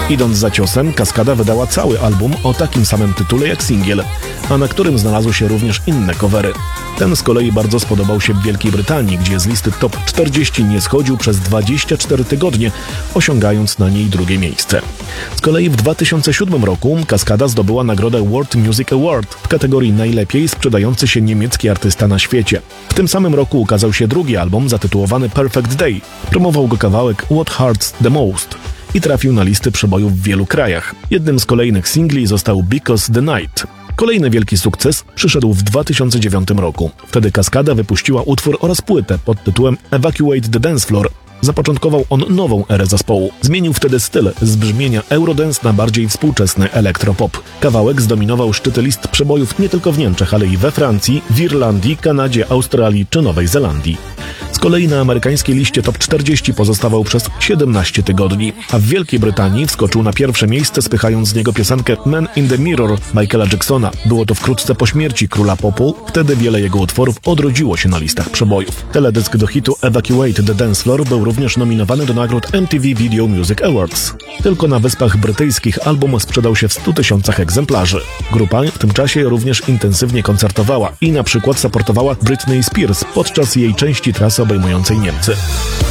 Idąc za ciosem, Kaskada wydała cały album o takim samym tytule jak singiel, a na którym znalazły się również inne covery. Ten z kolei bardzo spodobał się w Wielkiej Brytanii, gdzie z listy Top 40 nie schodził przez 24 tygodnie, osiągając na niej drugie miejsce. Z kolei w 2007 roku Kaskada zdobyła nagrodę World Music Award w kategorii najlepiej sprzedający się niemiecki artysta na świecie. W tym samym roku ukazał się drugi album zatytułowany Perfect Day. Promował go kawałek What Hurts the Most i trafił na listy przebojów w wielu krajach. Jednym z kolejnych singli został Because the Night. Kolejny wielki sukces przyszedł w 2009 roku. Wtedy Kaskada wypuściła utwór oraz płytę pod tytułem Evacuate the Dance Floor. Zapoczątkował on nową erę zespołu. Zmienił wtedy styl z brzmienia Eurodance na bardziej współczesny elektropop. Kawałek zdominował szczyty list przebojów nie tylko w Niemczech, ale i we Francji, w Irlandii, Kanadzie, Australii czy Nowej Zelandii. Z kolei na amerykańskiej liście Top 40 pozostawał przez 17 tygodni, a w Wielkiej Brytanii wskoczył na pierwsze miejsce, spychając z niego piosenkę Man in the Mirror Michaela Jacksona. Było to wkrótce po śmierci króla popu, wtedy wiele jego utworów odrodziło się na listach przebojów. Teledysk do hitu Evacuate the Dance Floor był również nominowany do nagród MTV Video Music Awards. Tylko na Wyspach Brytyjskich album sprzedał się w 100 000 egzemplarzy. Grupa w tym czasie również intensywnie koncertowała i na przykład supportowała Britney Spears podczas jej części trasy obejmującej Niemcy.